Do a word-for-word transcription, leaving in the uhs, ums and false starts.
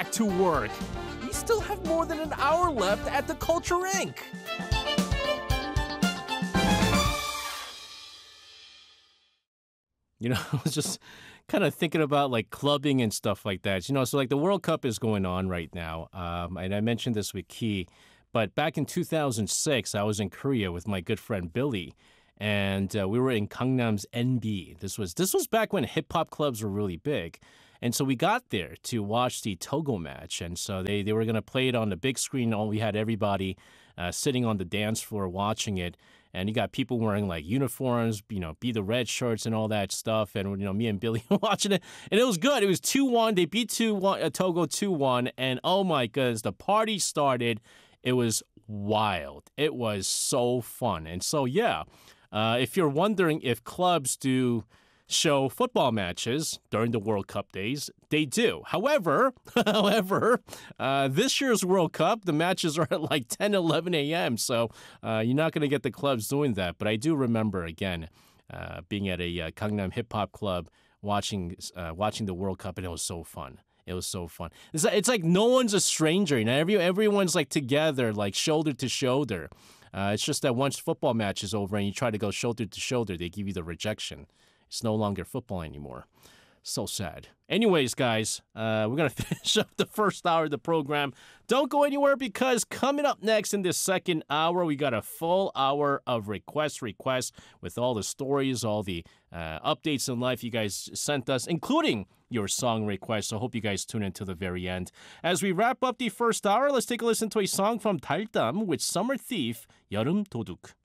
back to work. We still have more than an hour left at the Culture Incorporated. You know, I was just kind of thinking about like clubbing and stuff like that. You know, so like the World Cup is going on right now. Um, and I mentioned this with Key, but back in two thousand six, I was in Korea with my good friend Billy, and uh, we were in Gangnam's N B. This was this was back when hip hop clubs were really big. And so we got there to watch the Togo match. And so they, they were going to play it on the big screen. All we had everybody uh, sitting on the dance floor watching it. And you got people wearing like uniforms, you know, be the red shirts and all that stuff. And, you know, me and Billy watching it. And it was good. It was two one. They beat two one, uh, Togo two one. And oh my goodness, the party started. It was wild. It was so fun. And so, yeah, uh, if you're wondering if clubs do show football matches during the World Cup days, they do. However, however, uh, this year's World Cup, the matches are at like ten, eleven a.m., so uh, you're not going to get the clubs doing that. But I do remember, again, uh, being at a uh, Gangnam Hip Hop Club, watching uh, watching the World Cup, and it was so fun. It was so fun. It's like, it's like no one's a stranger. You know, every, everyone's like together, like shoulder to shoulder. Uh, it's just that once football match is over and you try to go shoulder to shoulder, they give you the rejection. It's no longer football anymore. So sad. Anyways, guys, uh, we're going to finish up the first hour of the program. Don't go anywhere because coming up next in this second hour, we got a full hour of request requests with all the stories, all the uh, updates in life you guys sent us, including your song requests. So I hope you guys tune in to the very end. As we wrap up the first hour, let's take a listen to a song from 달담 with Summer Thief, 여름 도둑.